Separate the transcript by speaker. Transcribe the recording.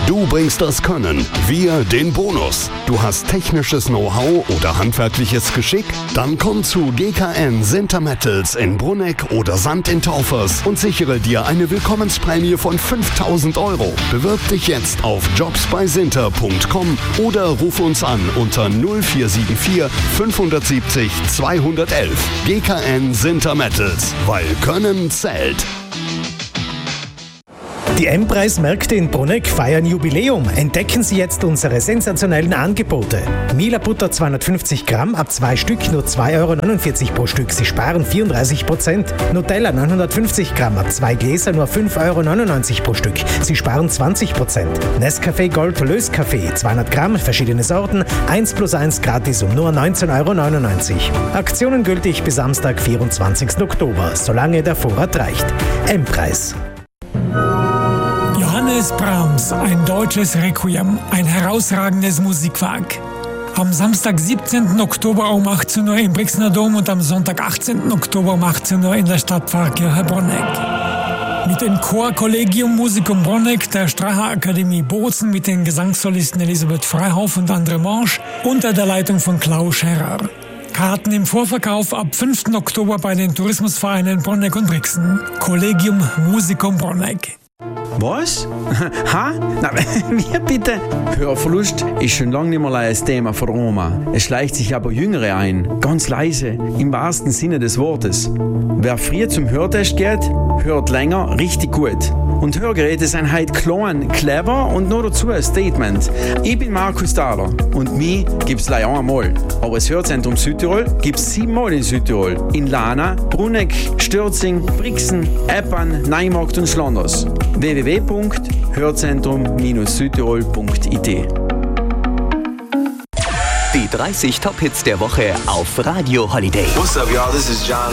Speaker 1: Du bringst das Können, wir den Bonus. Du hast technisches Know-how oder handwerkliches Geschick? Dann komm zu GKN Sinter Metals in Brunegg oder Sand in Taufers und sichere dir eine Willkommensprämie von 5.000 €. Bewirb dich jetzt auf jobsbeisinter.com oder ruf uns an unter 0474 570 211. GKN Sinter Metals, weil Können zählt.
Speaker 2: Die M-Preis-Märkte in Brunegg feiern Jubiläum. Entdecken Sie jetzt unsere sensationellen Angebote. Mila Butter 250 Gramm, ab 2 Stück nur 2,49 € pro Stück. Sie sparen 34%. Nutella 950 Gramm, ab 2 Gläser nur 5,99 € pro Stück. Sie sparen 20%. Nescafé Gold Löskaffee 200 Gramm, verschiedene Sorten, 1+1 gratis um nur 19,99 €. Aktionen gültig bis Samstag, 24. Oktober, solange der Vorrat reicht. M-Preis.
Speaker 3: Johannes Brahms, ein deutsches Requiem, ein herausragendes Musikwerk. Am Samstag, 17. Oktober um 18 Uhr im Brixner Dom und am Sonntag, 18. Oktober um 18 Uhr in der Stadtpfarrkirche Brunegg. Mit dem Chor Collegium Musicum Brunegg, der Streicher Akademie Bozen mit den Gesangssolisten Elisabeth Freihoff und André Mansch unter der Leitung von Klaus Scherer. Karten im Vorverkauf ab 5. Oktober bei den Tourismusvereinen Brunegg und Brixen. Collegium Musicum Brunegg.
Speaker 4: Was? Ha? Na, wie bitte? Hörverlust ist schon lange nicht mehr ein Thema für Roma. Es schleicht sich aber Jüngere ein. Ganz leise, im wahrsten Sinne des Wortes. Wer früh zum Hörtest geht, hört länger richtig gut. Und Hörgeräte sind heute klein, clever und noch dazu ein Statement. Ich bin Markus Thaler und mich gibt's leider einmal. Aber das Hörzentrum Südtirol gibt's 7 Mal in Südtirol. In Lana, Brunegg, Stürzing, Brixen, Eppan, Neumarkt und Schlanders. www.hörzentrum-südtirol.it.
Speaker 5: Die 30 Top-Hits der Woche auf Radio Holiday.
Speaker 6: What's up, y'all? This is John